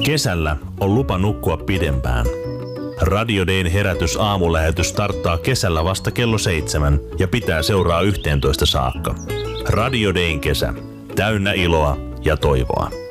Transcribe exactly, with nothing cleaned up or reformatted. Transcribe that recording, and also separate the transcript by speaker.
Speaker 1: Kesällä on lupa nukkua pidempään. Radio Dayn herätys aamulähetys starttaa kesällä vasta kello seitsemän ja pitää seuraa yhteentoista saakka. Radio Dayn kesä. Täynnä iloa ja toivoa.